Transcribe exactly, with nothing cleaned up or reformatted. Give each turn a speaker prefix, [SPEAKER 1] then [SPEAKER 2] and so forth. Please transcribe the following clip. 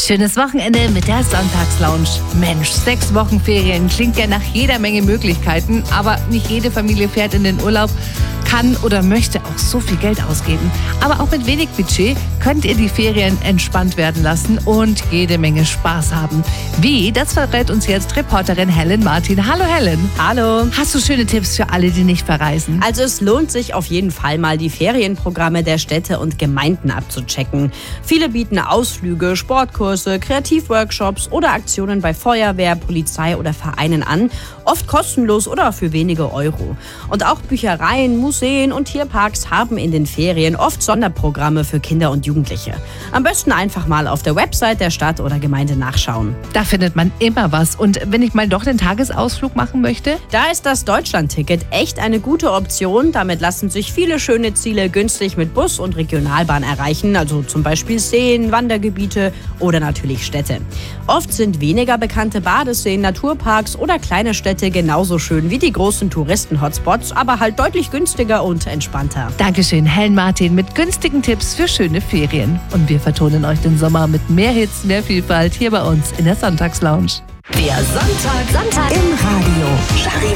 [SPEAKER 1] Schönes Wochenende mit der Sonntagslounge. Mensch, sechs Wochen Ferien klingt ja nach jeder Menge Möglichkeiten, aber nicht jede Familie fährt in den Urlaub, kann oder möchte auch so viel Geld ausgeben. Aber auch mit wenig Budget könnt ihr die Ferien entspannt werden lassen und jede Menge Spaß haben. Wie? Das verrät uns jetzt Reporterin Helen Martin. Hallo Helen.
[SPEAKER 2] Hallo.
[SPEAKER 1] Hast du schöne Tipps für alle, die nicht verreisen?
[SPEAKER 2] Also es lohnt sich auf jeden Fall mal, die Ferienprogramme der Städte und Gemeinden abzuchecken. Viele bieten Ausflüge, Sportkurse, Kreativworkshops oder Aktionen bei Feuerwehr, Polizei oder Vereinen an. Oft kostenlos oder für wenige Euro. Und auch Büchereien, Museen und Tierparks haben in den Ferien oft Sonderprogramme für Kinder und Jugendliche. Am besten einfach mal auf der Website der Stadt oder Gemeinde nachschauen.
[SPEAKER 1] Da findet man immer was. Und wenn ich mal doch den Tagesausflug machen möchte?
[SPEAKER 2] Da ist das Deutschlandticket echt eine gute Option. Damit lassen sich viele schöne Ziele günstig mit Bus und Regionalbahn erreichen. Also zum Beispiel Seen, Wandergebiete oder natürlich Städte. Oft sind weniger bekannte Badeseen, Naturparks oder kleine Städte genauso schön wie die großen Touristen-Hotspots, aber halt deutlich günstiger und entspannter.
[SPEAKER 1] Dankeschön, Helen Martin, mit günstigen Tipps für schöne Ferien. Und wir vertonen euch den Sommer mit mehr Hits, mehr Vielfalt hier bei uns in der Sonntagslounge.
[SPEAKER 3] Der Sonntag, Sonntag im Radio.